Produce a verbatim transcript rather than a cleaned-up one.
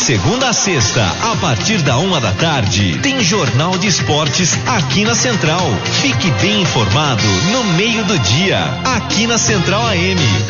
segunda a sexta, a partir da uma da tarde, tem Jornal de Esportes aqui na Central. Fique bem informado no meio do dia, aqui na Central A M.